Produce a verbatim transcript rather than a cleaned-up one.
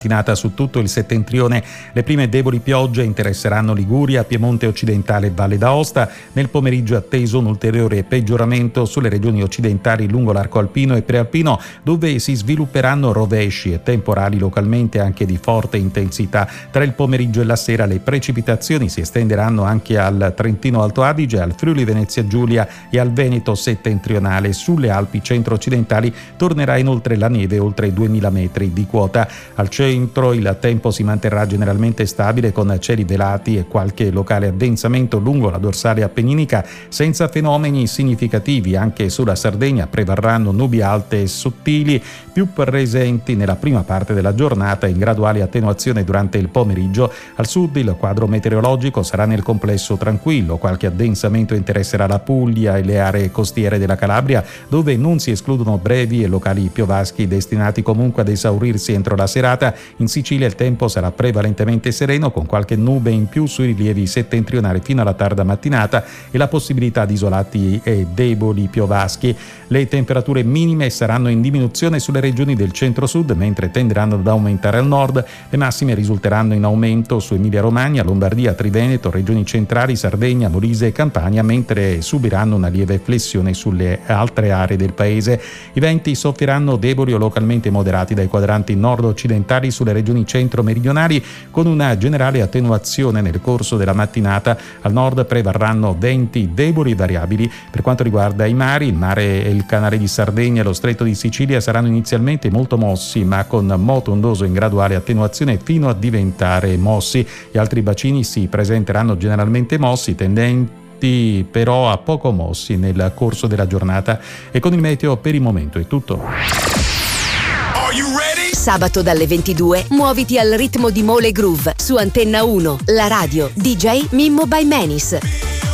mattinata su tutto il settentrione. Le prime deboli piogge interesseranno Liguria, Piemonte occidentale e Valle d'Aosta. Nel pomeriggio è atteso un ulteriore peggioramento sulle regioni occidentali lungo l'arco alpino e prealpino, dove si svilupperanno rovesci e temporali localmente anche di forte intensità. Tra il pomeriggio e la sera le precipitazioni si estenderanno anche al Trentino Alto Adige, al Friuli Venezia Giulia e al Veneto settentrionale. Sulle Alpi centro-occidentali tornerà inoltre la neve oltre duemila metri di quota. Al centro il tempo si manterrà generalmente stabile con cieli velati e qualche locale addensamento lungo la dorsale appenninica, senza fenomeni significativi. Anche sulla Sardegna prevarranno nubi alte e sottili, più presenti nella prima parte della giornata, in graduale attenuazione durante il pomeriggio. Al sud il quadro meteorologico sarà nel complesso tranquillo. Qualche addensamento interesserà la Puglia e le aree costiere della Calabria, dove non si escludono brevi e locali piovaschi destinati comunque ad esaurirsi entro la serata. In Sicilia il tempo sarà prevalentemente sereno, con qualche nube in più sui rilievi settentrionali fino alla tarda mattinata e la possibilità di isolati e deboli piovaschi. Le temperature minime saranno in diminuzione sulle regioni del centro-sud, mentre tenderanno ad aumentare al nord. Le massime risulteranno in aumento su Emilia-Romagna, Lombardia, Triveneto, regioni centrali, Sardegna, Molise e Campania, mentre subiranno una lieve flessione sulle altre aree del paese. I venti soffieranno deboli o localmente moderati dai quadranti nord-occidentali sulle regioni centro-meridionali, con una generale attenuazione nel corso della mattinata. Al nord prevarranno venti deboli e variabili. Per quanto riguarda i mari, il mare e il canale di Sardegna e lo stretto di Sicilia saranno inizialmente molto mossi, ma con moto ondoso in graduale attenuazione fino a diventare mossi. Gli altri bacini si presenteranno generalmente mossi, tendenti però a poco mossi nel corso della giornata. E con il meteo per il momento è tutto. Sabato dalle ventidue muoviti al ritmo di Mole Groove su Antenna uno, la radio D J Mimmo by Menis.